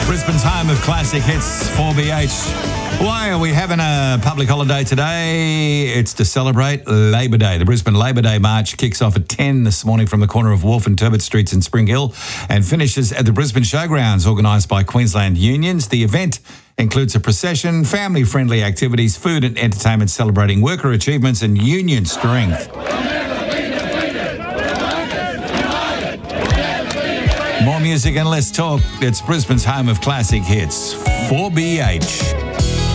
Brisbane's home of classic hits, 4BH. Why are we having a public holiday today? It's to celebrate Labor Day. The Brisbane Labor Day March kicks off at 10 this morning from the corner of Wharf and Turbot Streets in Spring Hill and finishes at the Brisbane Showgrounds, organised by Queensland Unions. The event includes a procession, family-friendly activities, food and entertainment celebrating worker achievements and union strength. More music and less talk. It's Brisbane's home of classic hits, 4BH.